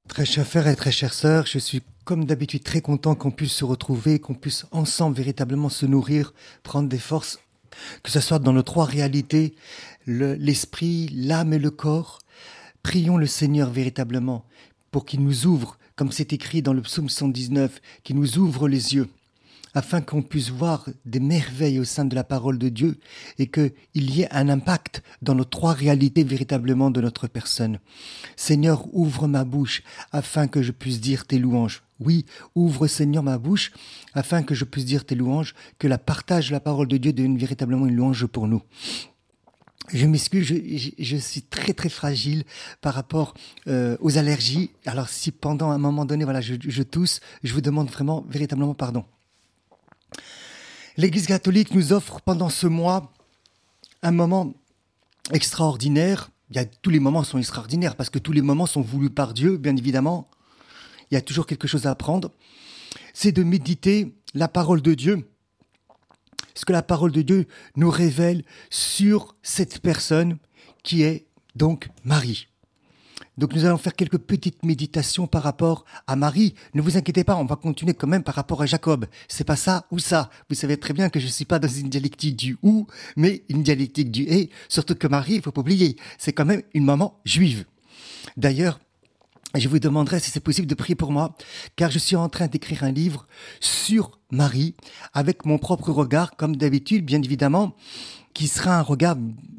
Très chers frères et très chères sœurs, je suis comme d'habitude très content qu'on puisse se retrouver, qu'on puisse ensemble véritablement se nourrir, prendre des forces, que ce soit dans nos trois réalités, l'esprit, l'âme et le corps. Prions le Seigneur véritablement pour qu'il nous ouvre, comme c'est écrit dans le psaume 119, qu'il nous ouvre les yeux, afin qu'on puisse voir des merveilles au sein de la parole de Dieu et qu'il y ait un impact dans nos trois réalités véritablement de notre personne. Seigneur, ouvre ma bouche afin que je puisse dire tes louanges. Oui, ouvre Seigneur ma bouche afin que je puisse dire tes louanges, que la partage de la parole de Dieu devienne véritablement une louange pour nous. Je m'excuse, je suis très très fragile par rapport aux allergies. Alors si pendant un moment donné, voilà, je tousse, je vous demande vraiment véritablement pardon. L'Église catholique nous offre pendant ce mois un moment extraordinaire. Tous les moments sont extraordinaires parce que tous les moments sont voulus par Dieu, bien évidemment. Il y a toujours quelque chose à apprendre. C'est de méditer la parole de Dieu. Ce que la parole de Dieu nous révèle sur cette personne qui est donc Marie. Donc nous allons faire quelques petites méditations par rapport à Marie. Ne vous inquiétez pas, on va continuer quand même par rapport à Jacob. C'est pas ça ou ça. Vous savez très bien que je suis pas dans une dialectique du ou, mais une dialectique du et. Surtout que Marie, il faut pas oublier, c'est quand même une maman juive. D'ailleurs, je vous demanderai si c'est possible de prier pour moi, car je suis en train d'écrire un livre sur Marie, avec mon propre regard, comme d'habitude, bien évidemment, qui sera un regard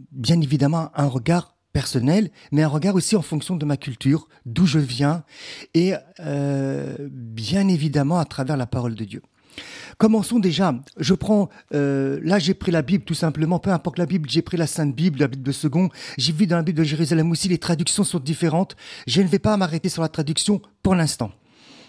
personnel, mais un regard aussi en fonction de ma culture, d'où je viens, et bien évidemment à travers la parole de Dieu. Commençons déjà, là j'ai pris la Bible tout simplement, peu importe la Bible, j'ai pris la Sainte Bible, la Bible de Second, j'ai vu dans la Bible de Jérusalem aussi, les traductions sont différentes, je ne vais pas m'arrêter sur la traduction pour l'instant, d'accord ?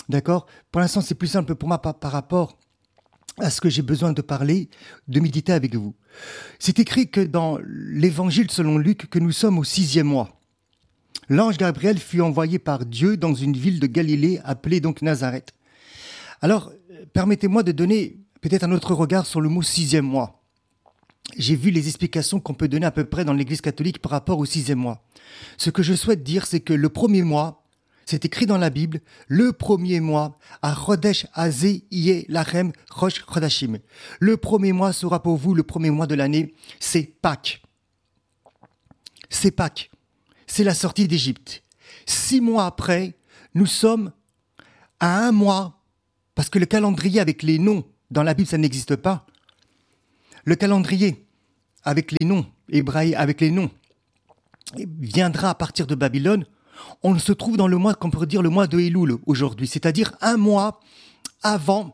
Pour l'instant c'est plus simple pour moi par rapport à ce que j'ai besoin de parler, de méditer avec vous. C'est écrit que dans l'évangile selon Luc, que nous sommes au 6e mois. L'ange Gabriel fut envoyé par Dieu dans une ville de Galilée appelée donc Nazareth. Alors, permettez-moi de donner peut-être un autre regard sur le mot 6e mois. J'ai vu les explications qu'on peut donner à peu près dans l'Église catholique par rapport au 6e mois. Ce que je souhaite dire, c'est que le premier mois, c'est écrit dans la Bible, le premier mois, à Chodesh Hazé Iye Lachem Rosh Chodashim. Le premier mois sera pour vous le premier mois de l'année, c'est Pâques. C'est Pâques. C'est la sortie d'Égypte. 6 mois après, nous sommes à 1 mois, parce que le calendrier avec les noms, dans la Bible, ça n'existe pas. Le calendrier avec les noms, hébraïques avec les noms, viendra à partir de Babylone. On se trouve dans le mois qu'on pourrait dire le mois de Elul aujourd'hui, c'est-à-dire 1 mois avant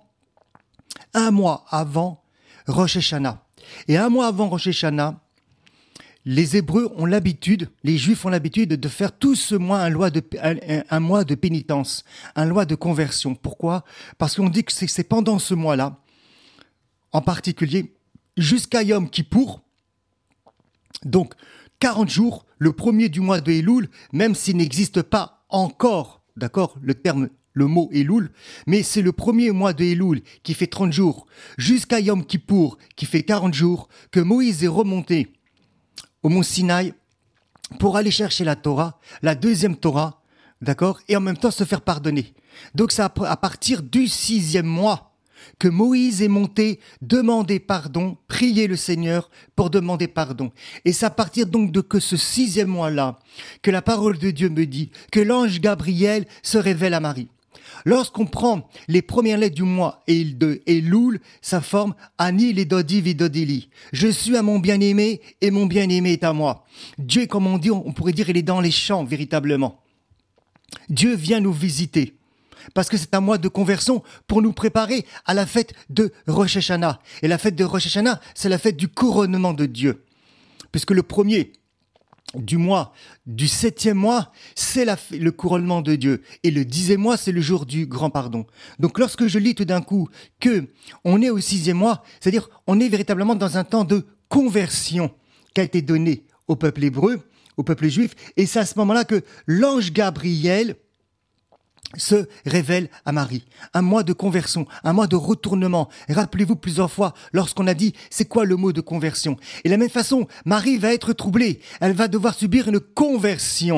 Rosh Hashanah. Et 1 mois avant Rosh Hashanah, les Hébreux ont l'habitude, les Juifs ont l'habitude de faire tout ce mois un mois de pénitence, un mois de conversion. Pourquoi ? Parce qu'on dit que c'est pendant ce mois-là, en particulier, jusqu'à Yom Kippour, donc 40 jours, le premier du mois de Elul, même s'il n'existe pas encore, d'accord, le mot Elul, mais c'est le premier mois de Elul qui fait 30 jours, jusqu'à Yom Kippour qui fait 40 jours, que Moïse est remonté au mont Sinaï pour aller chercher la Torah, la deuxième Torah, d'accord, et en même temps se faire pardonner. Donc c'est à partir du 6e mois que Moïse est monté demander pardon, prier le Seigneur pour demander pardon. Et c'est à partir donc de que ce 6e mois-là que la parole de Dieu me dit que l'ange Gabriel se révèle à Marie. Lorsqu'on prend les premières lettres du mois de Elul, ça forme Ani Ledodi Vidodili. Je suis à mon bien-aimé et mon bien-aimé est à moi. Dieu, comme on dit, on pourrait dire, il est dans les champs véritablement. Dieu vient nous visiter. Parce que c'est un mois de conversion pour nous préparer à la fête de Rosh Hashanah. Et la fête de Rosh Hashanah, c'est la fête du couronnement de Dieu. Puisque le premier du mois, du 7e mois, c'est le couronnement de Dieu. Et le 10e mois, c'est le jour du grand pardon. Donc lorsque je lis tout d'un coup que on est au 6e mois, c'est-à-dire on est véritablement dans un temps de conversion qui a été donné au peuple hébreu, au peuple juif. Et c'est à ce moment-là que l'ange Gabriel se révèle à Marie. Un mois de conversion, un mois de retournement. Rappelez-vous plusieurs fois lorsqu'on a dit c'est quoi le mot de conversion. Et de la même façon, Marie va être troublée. Elle va devoir subir une conversion.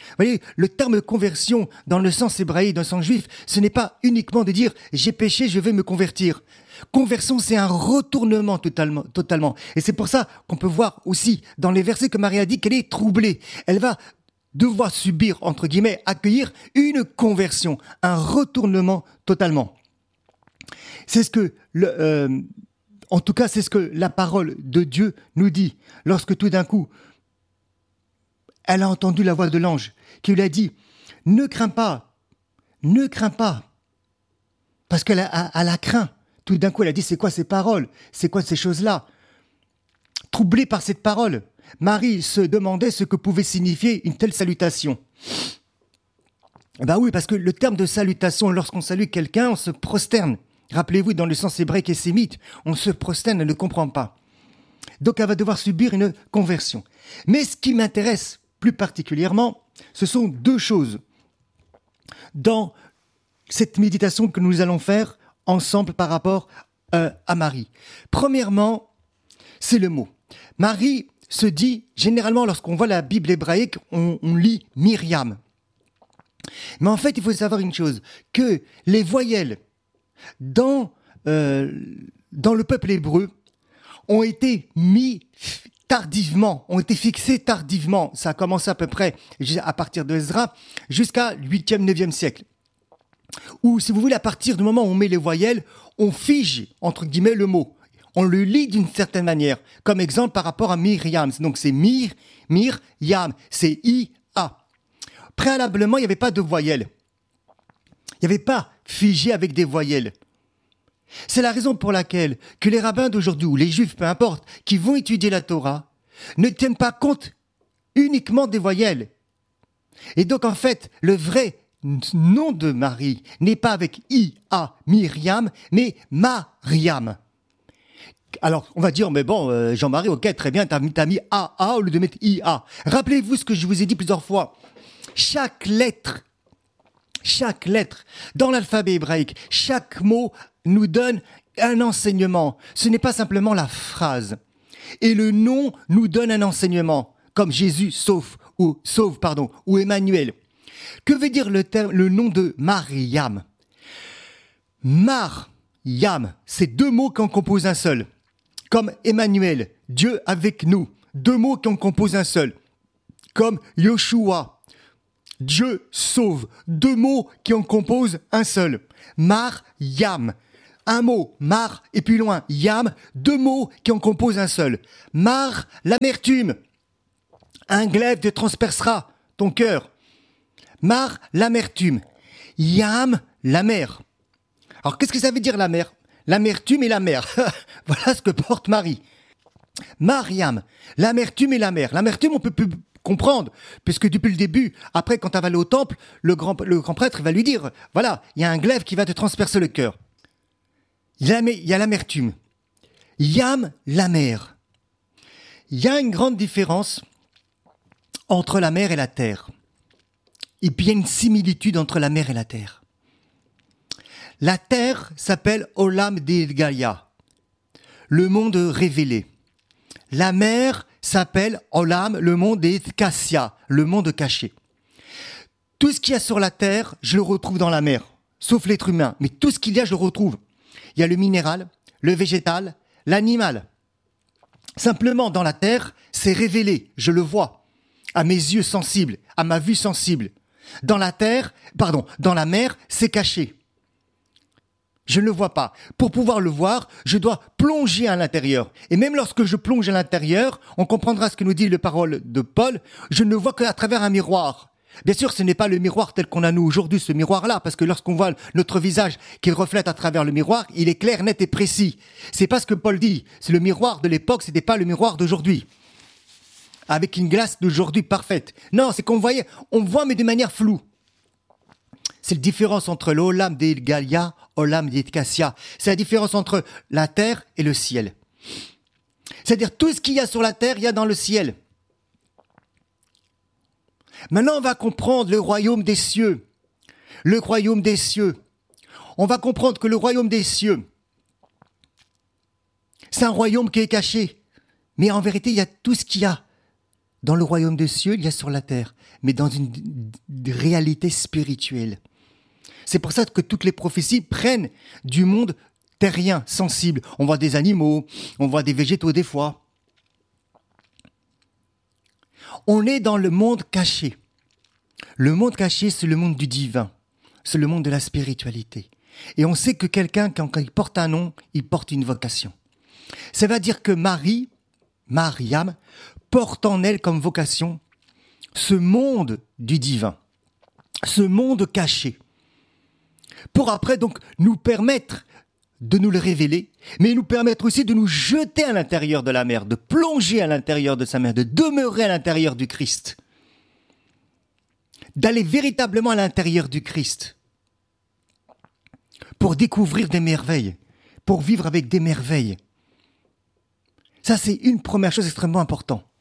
Vous voyez, le terme conversion, dans le sens hébraïque, dans le sens juif, ce n'est pas uniquement de dire « j'ai péché, je vais me convertir ». Conversion, c'est un retournement totalement. Et c'est pour ça qu'on peut voir aussi dans les versets que Marie a dit qu'elle est troublée. Elle va devoir subir, entre guillemets, accueillir une conversion, un retournement totalement. C'est ce que, en tout cas, c'est ce que la parole de Dieu nous dit. Lorsque tout d'un coup, elle a entendu la voix de l'ange qui lui a dit « Ne crains pas, parce qu'elle a craint. Tout d'un coup, elle a dit « C'est quoi ces paroles? C'est quoi ces choses-là » Troublée par cette parole, Marie se demandait ce que pouvait signifier une telle salutation. Ben oui, parce que le terme de salutation, lorsqu'on salue quelqu'un, on se prosterne. Rappelez-vous, dans le sens hébraïque et sémite, on se prosterne, elle ne comprend pas. Donc, elle va devoir subir une conversion. Mais ce qui m'intéresse plus particulièrement, ce sont deux choses dans cette méditation que nous allons faire ensemble par rapport à Marie. Premièrement, c'est le mot. Marie se dit, généralement, lorsqu'on voit la Bible hébraïque, on lit Myriam. Mais en fait, il faut savoir une chose, que les voyelles dans le peuple hébreu ont été mis tardivement, ont été fixées tardivement. Ça a commencé à peu près à partir de Ezra jusqu'à 8e, 9e siècle. Ou, si vous voulez, à partir du moment où on met les voyelles, on fige, entre guillemets, le mot. On le lit d'une certaine manière. Comme exemple par rapport à Myriam. Donc c'est Yam, c'est I-A. Préalablement, il n'y avait pas de voyelles. Il n'y avait pas figé avec des voyelles. C'est la raison pour laquelle que les rabbins d'aujourd'hui, ou les juifs, peu importe, qui vont étudier la Torah, ne tiennent pas compte uniquement des voyelles. Et donc, en fait, le vrai nom de Marie n'est pas avec I-A, Myriam, mais Mariam. Alors, on va dire, mais bon, Jean-Marie, ok, très bien, t'as mis A-A au lieu de mettre I-A. Rappelez-vous ce que je vous ai dit plusieurs fois. Chaque lettre, dans l'alphabet hébraïque, chaque mot nous donne un enseignement. Ce n'est pas simplement la phrase. Et le nom nous donne un enseignement, comme Jésus sauve, ou Emmanuel. Que veut dire le nom de Mariam? Mariam, c'est deux mots qui en composent un seul. Comme Emmanuel, Dieu avec nous. Deux mots qui en composent un seul. Comme Yoshua, Dieu sauve. Deux mots qui en composent un seul. Mariam, un mot, Mar, et plus loin, Yam, deux mots qui en composent un seul. Mar, l'amertume. Un glaive te transpercera ton cœur. Mar, l'amertume. Yam, la mer. Alors, qu'est-ce que ça veut dire la mer? L'amertume et la mer. Voilà ce que porte Marie. Mariam, l'amertume et la mer. L'amertume, on peut plus comprendre, puisque depuis le début, après, quand elle va aller au temple, le grand prêtre va lui dire, voilà, il y a un glaive qui va te transpercer le cœur. Il y a l'amertume. Yam, la mer. Il y a une grande différence entre la mer et la terre. Et puis il y a une similitude entre la mer et la terre. La terre s'appelle Olam De'Galia, le monde révélé. La mer s'appelle Olam, le monde De'Kassia, le monde caché. Tout ce qu'il y a sur la terre, je le retrouve dans la mer, sauf l'être humain. Mais tout ce qu'il y a, je le retrouve. Il y a le minéral, le végétal, l'animal. Simplement, dans la terre, c'est révélé, je le vois, à mes yeux sensibles, à ma vue sensible. Dans la mer, c'est caché. Je ne le vois pas. Pour pouvoir le voir, je dois plonger à l'intérieur. Et même lorsque je plonge à l'intérieur, on comprendra ce que nous dit la parole de Paul, je ne vois qu'à travers un miroir. Bien sûr, ce n'est pas le miroir tel qu'on a nous aujourd'hui, ce miroir-là, parce que lorsqu'on voit notre visage qui reflète à travers le miroir, il est clair, net et précis. C'est pas ce que Paul dit. C'est le miroir de l'époque, c'était pas le miroir d'aujourd'hui. Avec une glace d'aujourd'hui parfaite. Non, c'est qu'on voit mais de manière floue. C'est la différence entre l'Olam De'Galia, Olam De'Kassia. C'est la différence entre la terre et le ciel. C'est-à-dire tout ce qu'il y a sur la terre, il y a dans le ciel. Maintenant, on va comprendre le royaume des cieux. Le royaume des cieux. On va comprendre que le royaume des cieux, c'est un royaume qui est caché. Mais en vérité, il y a tout ce qu'il y a. Dans le royaume des cieux, il y a sur la terre. mais dans une réalité spirituelle. C'est pour ça que toutes les prophéties prennent du monde terrien, sensible. On voit des animaux, on voit des végétaux des fois. On est dans le monde caché. Le monde caché, c'est le monde du divin. C'est le monde de la spiritualité. Et on sait que quelqu'un, quand il porte un nom, il porte une vocation. Ça veut dire que Mariam, porte en elle comme vocation ce monde du divin, ce monde caché, pour après donc nous permettre de nous le révéler, mais nous permettre aussi de nous jeter à l'intérieur de la mer, de plonger à l'intérieur de sa mer, de demeurer à l'intérieur du Christ, d'aller véritablement à l'intérieur du Christ, pour découvrir des merveilles, pour vivre avec des merveilles. Ça, c'est une première chose extrêmement importante.